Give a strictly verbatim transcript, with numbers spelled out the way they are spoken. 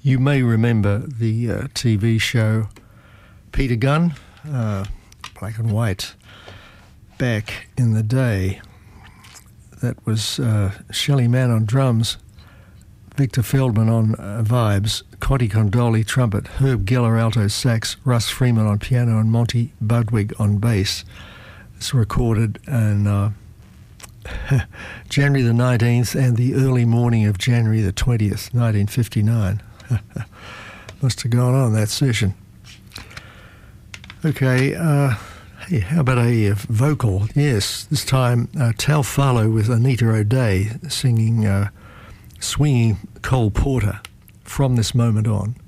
You may remember the uh, T V show Peter Gunn, uh, black and white, back in the day. That was uh, Shelley Mann on drums, Victor Feldman on uh, vibes, Conti Condoli trumpet, Herb Geller alto sax, Russ Freeman on piano, and Monty Budwig on bass. It's recorded in uh, January the nineteenth and the early morning of January the twentieth, nineteen fifty-nine. Must have gone on that session. Okay, uh, hey, how about a uh, vocal? Yes, this time uh, Tal Farlow with Anita O'Day singing uh, Swinging Cole Porter, From This Moment On.